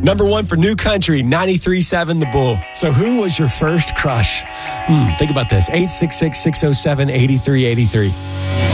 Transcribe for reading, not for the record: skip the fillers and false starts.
Number one for New Country, 93.7 The Bull. So who was your first crush? Think about this. 866-607-8383.